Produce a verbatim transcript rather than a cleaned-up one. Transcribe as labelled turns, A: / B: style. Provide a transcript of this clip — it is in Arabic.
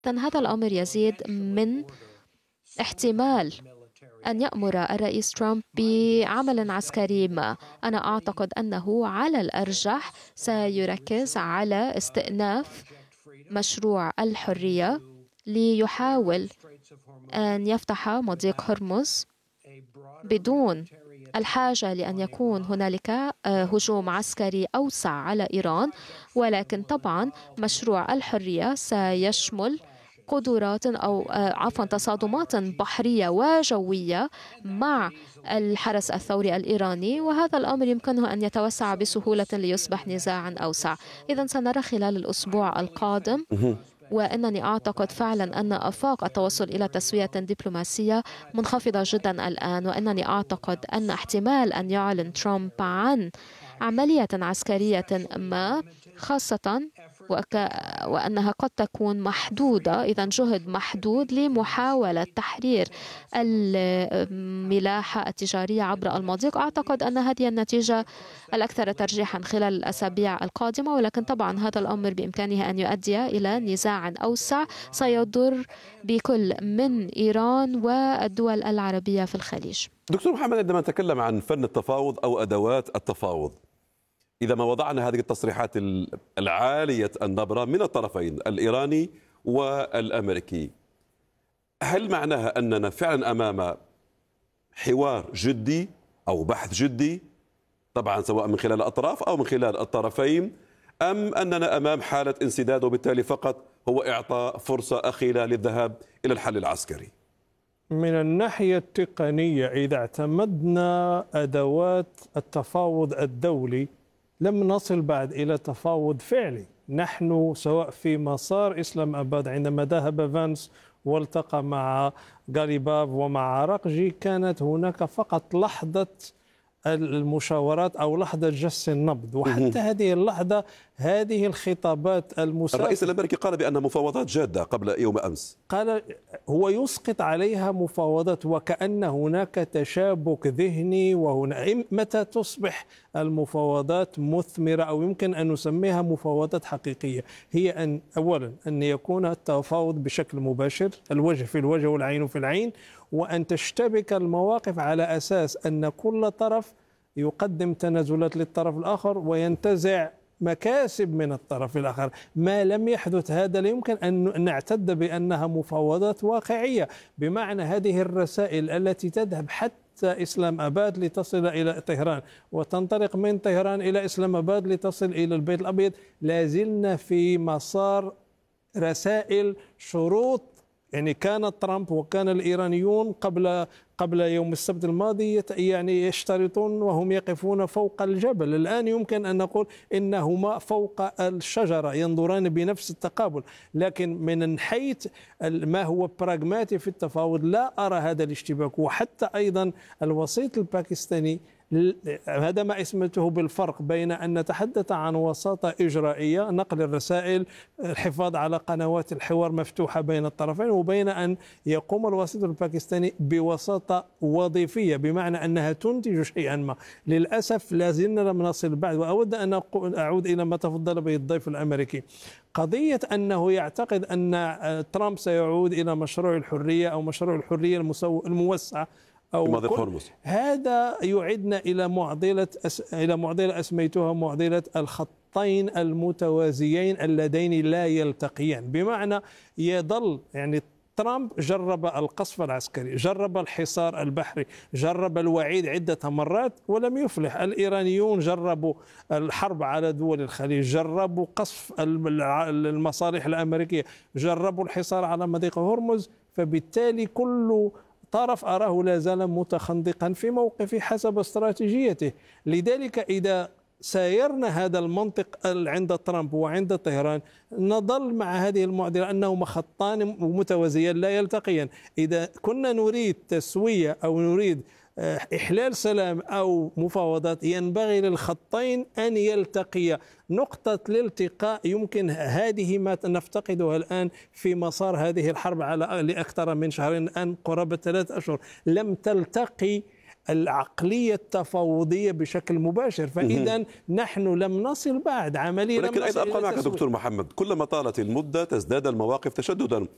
A: هذا الأمر يزيد من احتمال أن يأمر الرئيس ترامب بعمل عسكري ما. أنا أعتقد أنه على الأرجح سيركز على استئناف مشروع الحرية ليحاول أن يفتح مضيق هرمز بدون الحاجة لأن يكون هنالك هجوم عسكري أوسع على إيران، ولكن طبعا مشروع الحرية سيشمل قدرات أو عفوا تصادمات بحرية وجوية مع الحرس الثوري الإيراني، وهذا الأمر يمكنه أن يتوسع بسهولة ليصبح نزاعا أوسع. إذن سنرى خلال الأسبوع القادم، وإنني أعتقد فعلا أن آفاق التوصل إلى تسوية دبلوماسية منخفضة جدا الآن، وإنني أعتقد أن احتمال أن يعلن ترامب عن عملية عسكرية ما، خاصة وك... وأنها قد تكون محدودة، إذا جهد محدود لمحاولة تحرير الملاحة التجارية عبر المضيق. أعتقد أن هذه النتيجة الأكثر ترجيحا خلال الأسابيع القادمة، ولكن طبعا هذا الأمر بإمكانه أن يؤدي إلى نزاع أوسع سيضر بكل من إيران والدول العربية في الخليج.
B: دكتور محمد، عندما نتكلم عن فن التفاوض أو أدوات التفاوض، إذا ما وضعنا هذه التصريحات العالية النبرة من الطرفين الإيراني والأمريكي، هل معناها أننا فعلا أمام حوار جدي أو بحث جدي، طبعا سواء من خلال الأطراف أو من خلال الطرفين، أم أننا أمام حالة انسداد وبالتالي فقط هو إعطاء فرصة أخيرة للذهاب إلى الحل العسكري؟
C: من الناحية التقنية، إذا اعتمدنا أدوات التفاوض الدولي لم نصل بعد إلى تفاوض فعلي. نحن سواء في مسار إسلام أباد عندما ذهب فانس والتقى مع غاليباف ومع رقجي، كانت هناك فقط لحظة المشاورات أو لحظة جس النبض، وحتى هذه اللحظة هذه الخطابات المسافرة.
B: الرئيس الأمريكي قال بأن مفاوضات جادة قبل يوم أمس،
C: قال هو يسقط عليها مفاوضات، وكأن هناك تشابك ذهني. وهنا متى تصبح المفاوضات مثمرة أو يمكن أن نسميها مفاوضات حقيقية؟ هي أن أولا أن يكون التفاوض بشكل مباشر، الوجه في الوجه والعين في العين، وأن تشتبك المواقف على أساس أن كل طرف يقدم تنازلات للطرف الآخر وينتزع مكاسب من الطرف الآخر. ما لم يحدث هذا لا يمكن أن نعتد بأنها مفاوضات واقعية، بمعنى هذه الرسائل التي تذهب حتى إسلام أباد لتصل إلى طهران وتنطلق من طهران إلى إسلام أباد لتصل إلى البيت الأبيض، لازلنا في مسار رسائل شروط. يعني كان ترامب وكان الإيرانيون قبل قبل يوم السبت الماضي يعني يشترطون وهم يقفون فوق الجبل، الآن يمكن أن نقول إنهما فوق الشجرة ينظران بنفس التقابل. لكن من حيث ما هو براغماتي في التفاوض لا أرى هذا الاشتباك. وحتى أيضا الوسيط الباكستاني، هذا ما اسمته بالفرق بين أن نتحدث عن وساطة إجرائية نقل الرسائل، الحفاظ على قنوات الحوار مفتوحة بين الطرفين، وبين أن يقوم الوسيط الباكستاني بوساطة وظيفية، بمعنى أنها تنتج شيئا ما. للأسف لازلنا لم نصل بعد. وأود أن أعود إلى ما تفضل به الضيف الأمريكي، قضية أنه يعتقد أن ترامب سيعود إلى مشروع الحرية أو مشروع الحرية الموسع أو هذا يعدنا إلى معضلة أس... إلى معضلة أسميتها معضلة الخطين المتوازيين اللذين لا يلتقيان، بمعنى يظل يعني ترامب جرب القصف العسكري، جرب الحصار البحري، جرب الوعيد عدة مرات ولم يفلح. الإيرانيون جربوا الحرب على دول الخليج، جربوا قصف المصالح الأمريكية، جربوا الحصار على مضيق هرمز. فبالتالي كل طرف أراه لا زال متخندقا في موقفه حسب استراتيجيته. لذلك إذا سايرنا هذا المنطق عند ترامب وعند طهران نظل مع هذه المعضلة أنهما خطان متوازيان لا يلتقيان. إذا كنا نريد تسوية أو نريد إحلال سلام أو مفاوضات ينبغي للخطين أن يلتقيا. نقطة الالتقاء يمكن هذه ما نفتقدها الآن في مسار هذه الحرب على لأكثر من شهرين، الآن قرابة ثلاث أشهر لم تلتقي العقلية التفاوضية بشكل مباشر. فإذا نحن لم نصل بعد عملية.
B: ولكن أيضا أبقى معك دكتور محمد، كلما طالت المدة تزداد المواقف تشددا،